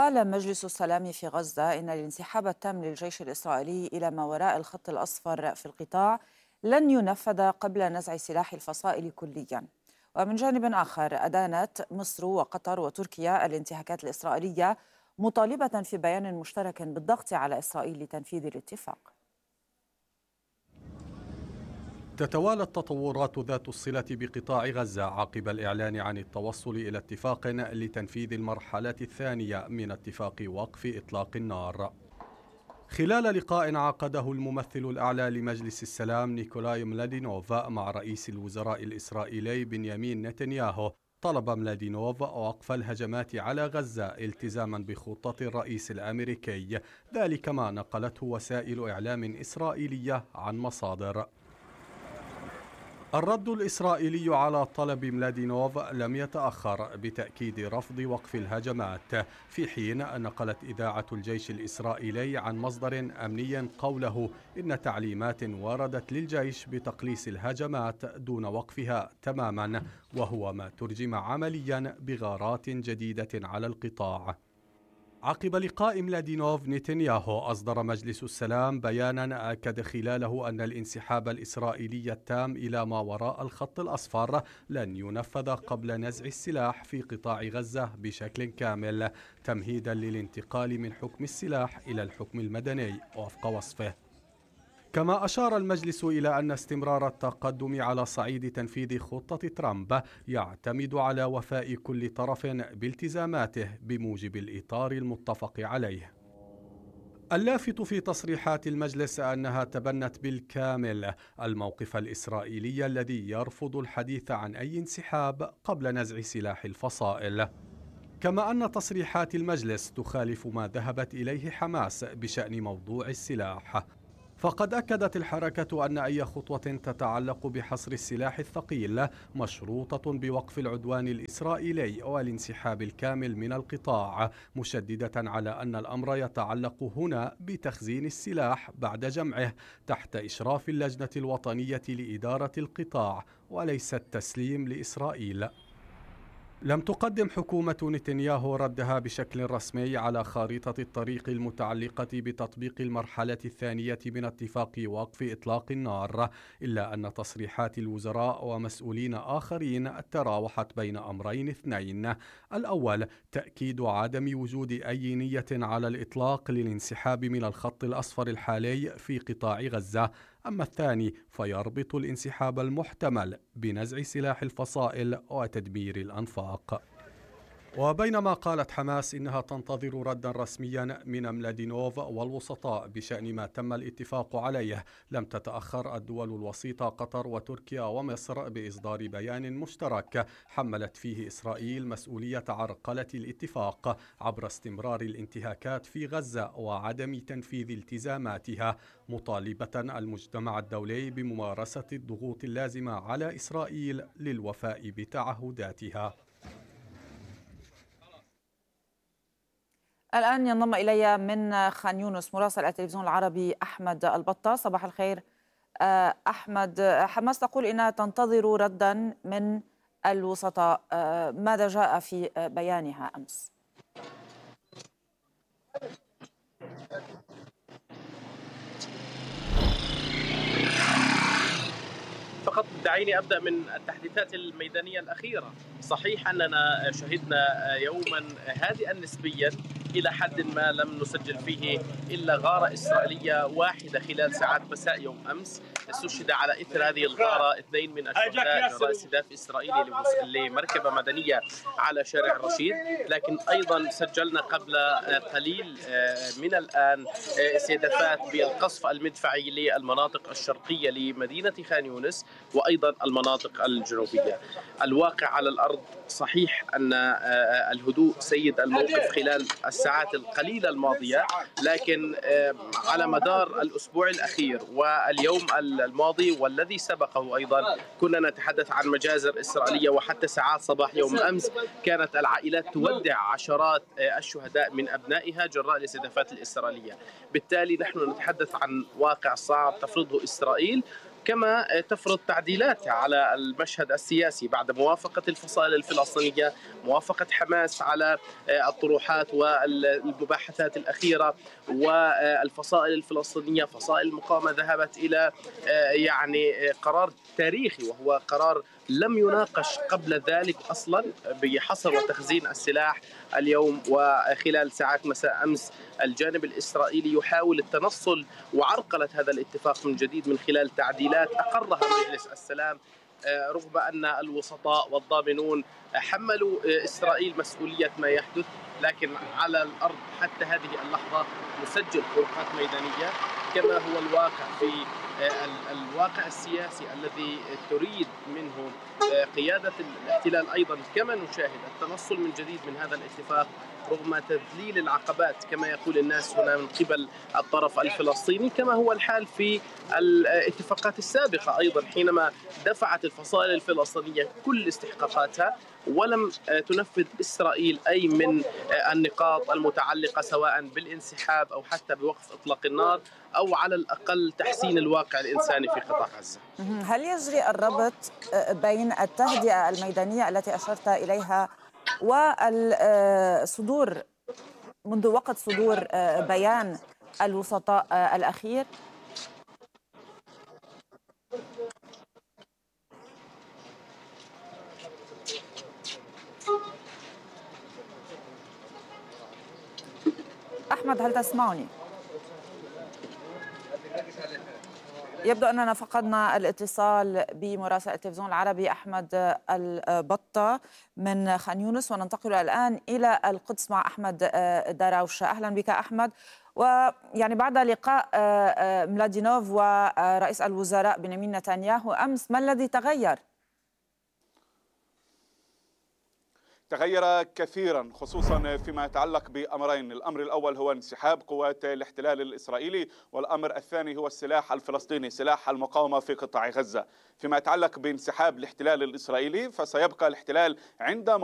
قال مجلس السلام في غزة إن الانسحاب التام للجيش الإسرائيلي إلى ما وراء الخط الأصفر في القطاع لن ينفذ قبل نزع سلاح الفصائل كليا. ومن جانب آخر أدانت مصر وقطر وتركيا الانتهاكات الإسرائيلية، مطالبة في بيان مشترك بالضغط على إسرائيل لتنفيذ الاتفاق. تتوالى التطورات ذات الصلة بقطاع غزة عقب الإعلان عن التوصل إلى اتفاق لتنفيذ المرحلة الثانية من اتفاق وقف إطلاق النار. خلال لقاء عقده الممثل الأعلى لمجلس السلام نيكولاي ملادينوف مع رئيس الوزراء الإسرائيلي بنيامين نتنياهو، طلب ملادينوف وقف الهجمات على غزة التزاما بخطة الرئيس الأمريكي، ذلك ما نقلته وسائل إعلام إسرائيلية عن مصادر. الرد الإسرائيلي على طلب ملادينوف لم يتأخر بتأكيد رفض وقف الهجمات، في حين نقلت إذاعة الجيش الإسرائيلي عن مصدر أمني قوله إن تعليمات وردت للجيش بتقليص الهجمات دون وقفها تماما، وهو ما ترجم عمليا بغارات جديدة على القطاع. عقب لقاء ملادينوف نتنياهو، أصدر مجلس السلام بيانا أكد خلاله أن الانسحاب الإسرائيلي التام إلى ما وراء الخط الأصفر لن ينفذ قبل نزع السلاح في قطاع غزة بشكل كامل، تمهيدا للانتقال من حكم السلاح إلى الحكم المدني وفق وصفه. كما أشار المجلس إلى أن استمرار التقدم على صعيد تنفيذ خطة ترامب يعتمد على وفاء كل طرف بالتزاماته بموجب الإطار المتفق عليه. اللافت في تصريحات المجلس أنها تبنت بالكامل الموقف الإسرائيلي الذي يرفض الحديث عن أي انسحاب قبل نزع سلاح الفصائل، كما أن تصريحات المجلس تخالف ما ذهبت إليه حماس بشأن موضوع السلاح. فقد أكدت الحركة أن أي خطوة تتعلق بحصر السلاح الثقيل مشروطة بوقف العدوان الإسرائيلي والانسحاب الكامل من القطاع، مشددة على أن الأمر يتعلق هنا بتخزين السلاح بعد جمعه تحت إشراف اللجنة الوطنية لإدارة القطاع، وليس التسليم لإسرائيل. لم تقدم حكومة نتنياهو ردها بشكل رسمي على خارطة الطريق المتعلقة بتطبيق المرحلة الثانية من اتفاق وقف إطلاق النار، إلا أن تصريحات الوزراء ومسؤولين آخرين تراوحت بين أمرين اثنين: الأول تأكيد عدم وجود أي نية على الإطلاق للانسحاب من الخط الأصفر الحالي في قطاع غزة، أما الثاني فيربط الانسحاب المحتمل بنزع سلاح الفصائل وتدمير الأنفاق. وبينما قالت حماس إنها تنتظر ردا رسميا من ملادينوف والوسطاء بشأن ما تم الاتفاق عليه، لم تتأخر الدول الوسيطة قطر وتركيا ومصر بإصدار بيان مشترك حملت فيه إسرائيل مسؤولية عرقلة الاتفاق عبر استمرار الانتهاكات في غزة وعدم تنفيذ التزاماتها، مطالبة المجتمع الدولي بممارسة الضغوط اللازمة على إسرائيل للوفاء بتعهداتها. الآن ينضم إلي من خان يونس مراسل التلفزيون العربي أحمد البطة. صباح الخير أحمد. حماس تقول إنها تنتظر ردا من الوسطاء، ماذا جاء في بيانها أمس؟ فقط دعيني أبدأ من التحديثات الميدانية الأخيرة. صحيح أننا شهدنا يوما هادئا نسبيا إلى حد ما لم نسجل فيه إلا غارة إسرائيلية واحدة خلال ساعات مساء يوم أمس. استشهد على إثر هذه الغارة 2 من الشهداء جراء استهداف إسرائيلي لمركبة مدنية على شارع الرشيد، لكن أيضا سجلنا قبل قليل من الآن استهدافات بالقصف المدفعي للمناطق الشرقية لمدينة خان يونس وأيضا المناطق الجنوبية. الواقع على الأرض صحيح أن الهدوء سيد الموقف خلال الساعات القليلة الماضية، لكن على مدار الأسبوع الأخير واليوم الماضي والذي سبقه أيضا كنا نتحدث عن مجازر إسرائيلية، وحتى ساعات صباح يوم أمس كانت العائلات تودع عشرات الشهداء من أبنائها جراء الاستهدافات الإسرائيلية. بالتالي نحن نتحدث عن واقع صعب تفرضه إسرائيل، كما تفرض تعديلاتها على المشهد السياسي بعد موافقة الفصائل الفلسطينية، موافقة حماس على الطروحات والمباحثات الأخيرة، والفصائل الفلسطينية فصائل المقاومة ذهبت إلى يعني قرار تاريخي، وهو قرار لم يناقش قبل ذلك أصلا بحصر وتخزين السلاح اليوم. وخلال ساعات مساء أمس الجانب الإسرائيلي يحاول التنصل وعرقلة هذا الاتفاق من جديد من خلال تعديلات أقرها مجلس السلام، رغم أن الوسطاء والضامنون حملوا إسرائيل مسؤولية ما يحدث، لكن على الأرض حتى هذه اللحظة نسجل فروقات ميدانية كما هو الواقع في الواقع السياسي الذي تريد منه قيادة الاحتلال أيضا، كما نشاهد التنصل من جديد من هذا الاتفاق رغم تذليل العقبات كما يقول الناس هنا من قبل الطرف الفلسطيني، كما هو الحال في الاتفاقات السابقة أيضا حينما دفعت الفصائل الفلسطينية كل استحقاقاتها ولم تنفذ إسرائيل أي من النقاط المتعلقة سواء بالانسحاب أو حتى بوقف إطلاق النار أو على الأقل تحسين الواقع الإنساني في قطاع غزة. هل يجري الربط بين التهدئة الميدانية التي أشرت إليها والصدور منذ وقت صدور بيان الوسطاء الأخير؟ أحمد، هل تسمعني؟ يبدو أننا فقدنا الاتصال بمراسل التلفزيون العربي أحمد البطة من خان يونس، وننتقل الآن إلى القدس مع أحمد دراوش. أهلا بك أحمد. ويعني بعد لقاء ملادينوف ورئيس الوزراء بنيامين نتنياهو أمس، ما الذي تغير؟ تغير كثيرا، خصوصا فيما يتعلق بأمرين. الأمر الأول هو انسحاب قوات الاحتلال الإسرائيلي، والأمر الثاني هو السلاح الفلسطيني، سلاح المقاومة في قطاع غزة. فيما يتعلق بانسحاب الاحتلال الإسرائيلي فسيبقى الاحتلال عند